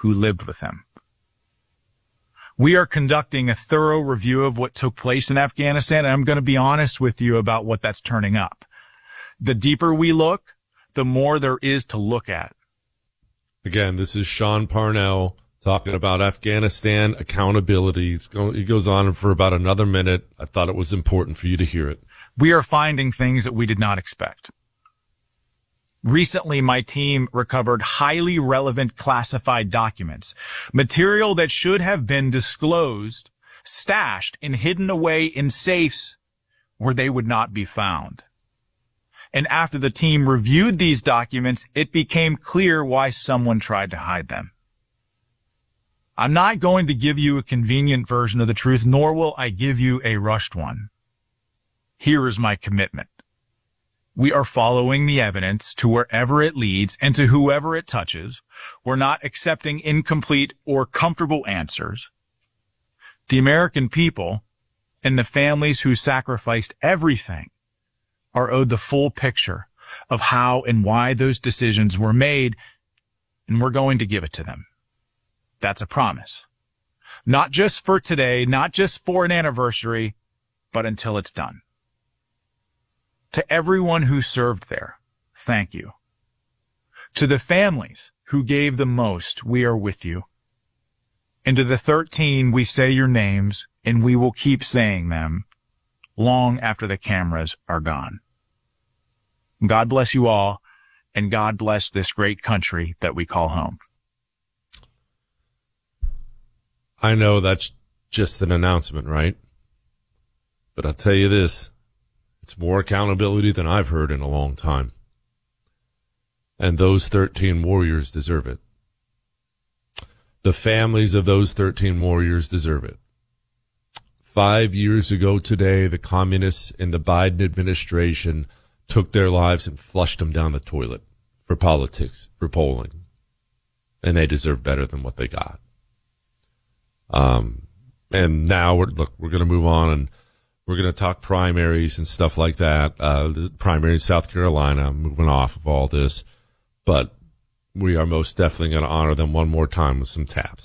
who lived with him. We are conducting a thorough review of what took place in Afghanistan, and I'm going to be honest with you about what that's turning up. The deeper we look, the more there is to look at. Again, this is Sean Parnell talking about Afghanistan accountability. He goes on for about another minute. I thought it was important for you to hear it. We are finding things that we did not expect. Recently, my team recovered highly relevant classified documents, material that should have been disclosed, stashed, and hidden away in safes where they would not be found. And after the team reviewed these documents, it became clear why someone tried to hide them. I'm not going to give you a convenient version of the truth, nor will I give you a rushed one. Here is my commitment. We are following the evidence to wherever it leads and to whoever it touches. We're not accepting incomplete or comfortable answers. The American people and the families who sacrificed everything are owed the full picture of how and why those decisions were made, and we're going to give it to them. That's a promise. Not just for today, not just for an anniversary, but until it's done. To everyone who served there, thank you. To the families who gave the most, we are with you. And to the 13, we say your names, and we will keep saying them long after the cameras are gone. God bless you all, and God bless this great country that we call home. I know that's just an announcement, right? But I'll tell you this. It's more accountability than I've heard in a long time. And those 13 warriors deserve it. The families of those 13 warriors deserve it. 5 years ago today, the communists in the Biden administration took their lives and flushed them down the toilet for politics, for polling. And they deserve better than what they got. And now we're going to move on and we're going to talk primaries and stuff like that. The primary in South Carolina, moving off of all this. But we are most definitely going to honor them one more time with some taps.